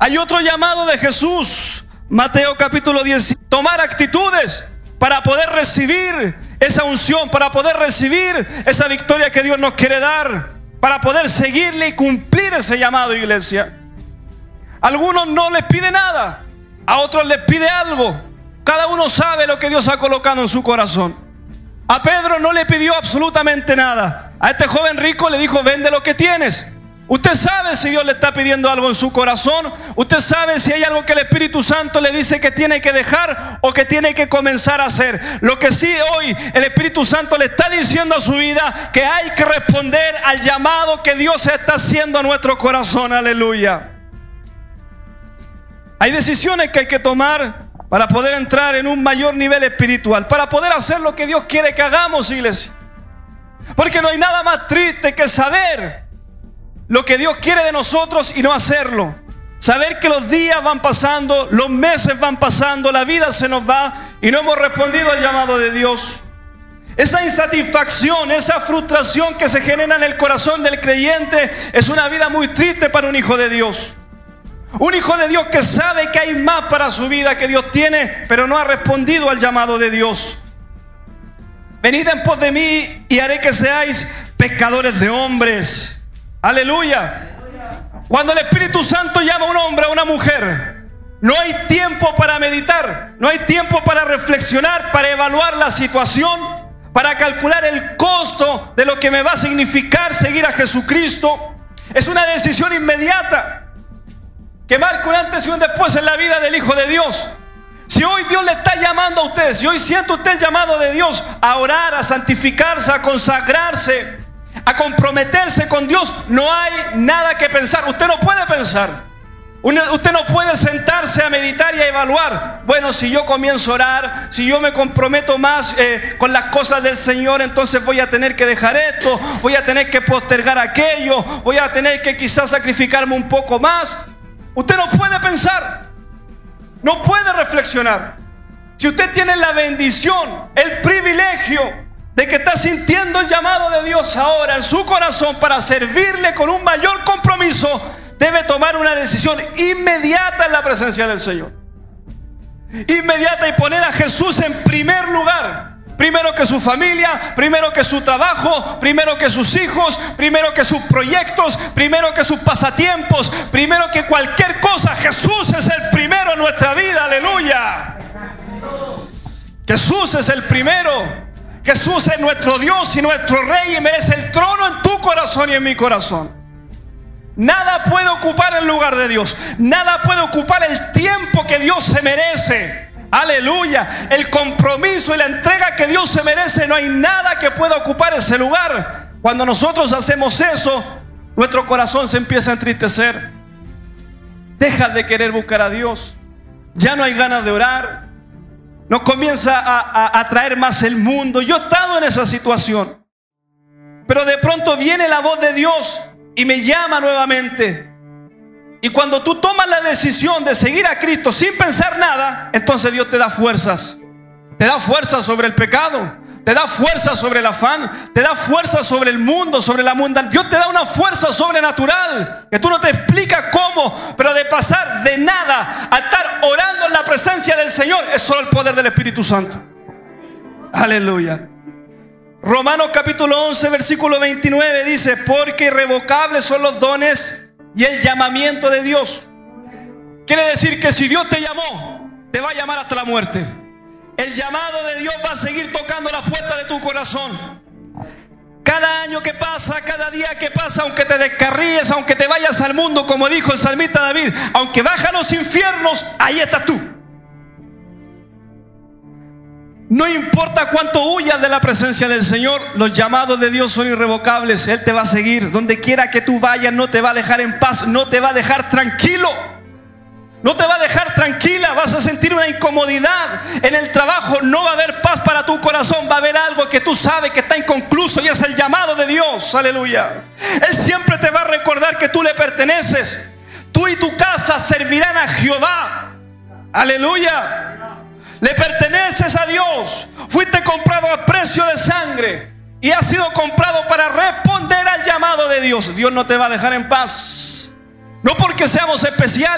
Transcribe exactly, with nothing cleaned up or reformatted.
Hay otro llamado de Jesús, Mateo capítulo diez, tomar actitudes para poder recibir esa unción, para poder recibir esa victoria que Dios nos quiere dar, para poder seguirle y cumplir ese llamado, iglesia. A algunos no les pide nada, a otros les pide algo. Cada uno sabe lo que Dios ha colocado en su corazón. A Pedro no le pidió absolutamente nada. A este joven rico le dijo: vende lo que tienes. Usted sabe si Dios le está pidiendo algo en su corazón. Usted sabe si hay algo que el Espíritu Santo le dice que tiene que dejar o que tiene que comenzar a hacer. Lo que sí hoy el Espíritu Santo le está diciendo a su vida, que hay que responder al llamado que Dios está haciendo a nuestro corazón. Aleluya. Hay decisiones que hay que tomar para poder entrar en un mayor nivel espiritual, para poder hacer lo que Dios quiere que hagamos, iglesia. Porque no hay nada más triste que saber lo que Dios quiere de nosotros y no hacerlo. Saber que los días van pasando, los meses van pasando, la vida se nos va y no hemos respondido al llamado de Dios. Esa insatisfacción, esa frustración que se genera en el corazón del creyente es una vida muy triste para un hijo de Dios. Un hijo de Dios que sabe que hay más para su vida que Dios tiene, pero no ha respondido al llamado de Dios. Venid en pos de mí y haré que seáis pescadores de hombres. Aleluya. Cuando el Espíritu Santo llama a un hombre, a una mujer, no hay tiempo para meditar, no hay tiempo para reflexionar, para evaluar la situación, para calcular el costo de lo que me va a significar seguir a Jesucristo. Es una decisión inmediata que marca un antes y un después en la vida del Hijo de Dios. Si hoy Dios le está llamando a usted, si hoy siente usted el llamado de Dios a orar, a santificarse, a consagrarse, a comprometerse con Dios, no hay nada que pensar. Usted no puede pensar. Usted no puede sentarse a meditar y a evaluar. Bueno, si yo comienzo a orar, si yo me comprometo más eh, con las cosas del Señor, entonces voy a tener que dejar esto, voy a tener que postergar aquello, voy a tener que quizás sacrificarme un poco más. Usted no puede pensar, no puede reflexionar. Si usted tiene la bendición, el privilegio de que está sintiendo el llamado de Dios ahora en su corazón para servirle con un mayor compromiso, debe tomar una decisión inmediata en la presencia del Señor. Inmediata, y poner a Jesús en primer lugar. Primero que su familia, primero que su trabajo, primero que sus hijos, primero que sus proyectos, primero que sus pasatiempos, primero que cualquier cosa. Jesús es el primero en nuestra vida, aleluya. Jesús es el primero. Jesús es nuestro Dios y nuestro Rey y merece el trono en tu corazón y en mi corazón. Nada puede ocupar el lugar de Dios. Nada puede ocupar el tiempo que Dios se merece. Aleluya. El compromiso y la entrega que Dios se merece, no hay nada que pueda ocupar ese lugar. Cuando nosotros hacemos eso, nuestro corazón se empieza a entristecer. Dejas de querer buscar a Dios. Ya no hay ganas de orar. Nos comienza a, a, a traer más el mundo. Yo he estado en esa situación. Pero de pronto viene la voz de Dios y me llama nuevamente. Y cuando tú tomas la decisión de seguir a Cristo sin pensar nada, entonces Dios te da fuerzas. Te da fuerzas sobre el pecado. Te da fuerza sobre el afán. Te da fuerza sobre el mundo, sobre la mundanidad. Dios te da una fuerza sobrenatural que tú no te explicas cómo, pero de pasar de nada a estar orando en la presencia del Señor es solo el poder del Espíritu Santo. Aleluya. Romanos capítulo once versículo veintinueve dice: porque irrevocables son los dones y el llamamiento de Dios. Quiere decir que si Dios te llamó, te va a llamar hasta la muerte. El llamado de Dios va a seguir tocando la puerta de tu corazón. Cada año que pasa, cada día que pasa, aunque te descarríes, aunque te vayas al mundo, como dijo el salmista David, aunque baja a los infiernos, ahí estás tú. No importa cuánto huyas de la presencia del Señor, los llamados de Dios son irrevocables. Él te va a seguir. Donde quiera que tú vayas, no te va a dejar en paz, no te va a dejar tranquilo. No te va a dejar tranquila, vas a sentir una incomodidad. En el trabajo no va a haber paz para tu corazón, va a haber algo que tú sabes que está inconcluso y es el llamado de Dios. Aleluya. Él siempre te va a recordar que tú le perteneces. Tú y tu casa servirán a Jehová. Aleluya. Le perteneces a Dios. Fuiste comprado a precio de sangre y has sido comprado para responder al llamado de Dios. Dios no te va a dejar en paz. No porque seamos especiales.